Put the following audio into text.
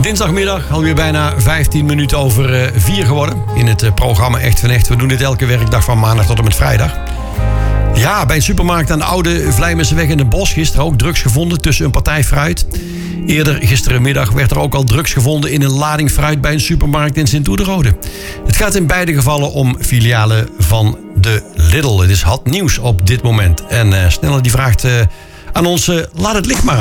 Dinsdagmiddag, alweer bijna 15 minuten over 4 geworden. In het programma Echt van Echt. We doen dit elke werkdag van maandag tot en met vrijdag. Ja, bij een supermarkt aan de Oude Vlijmensenweg in Den Bosch gisteren ook drugs gevonden tussen een partij fruit. Eerder gisterenmiddag werd er ook al drugs gevonden in een lading fruit bij een supermarkt in Sint-Oederode. Het gaat in beide gevallen om filialen van de Lidl. Het is hot nieuws op dit moment. En Sneller die vraagt aan ons, laat het licht maar aan.